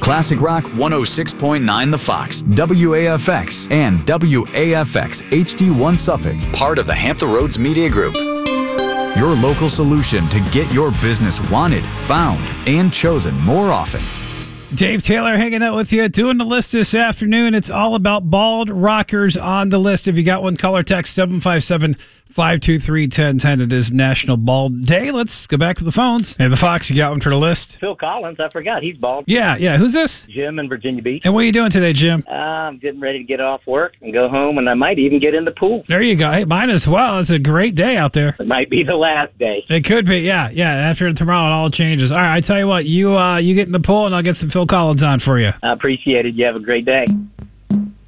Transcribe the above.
Classic Rock 106.9 The Fox, WAFX, and WAFX HD1 Suffolk, part of the Hampton Roads Media Group. Your local solution to get your business wanted, found, and chosen more often. Dave Taylor hanging out with you, doing the list this afternoon. It's all about bald rockers on the list. If you got one, call or text 757-523-1010. It is National Bald Day. Let's go back to the phones. Hey, the Fox, you got one for the list? Phil Collins, I forgot. He's bald. Yeah. Who's this? Jim in Virginia Beach. And what are you doing today, Jim? I'm getting ready to get off work and go home, and I might even get in the pool. There you go. Hey, mine as well. It's a great day out there. It might be the last day. It could be, yeah. After tomorrow, it all changes. All right, I tell you what, you get in the pool, and I'll get some Phil Collins on for you. I appreciate it. You have a great day.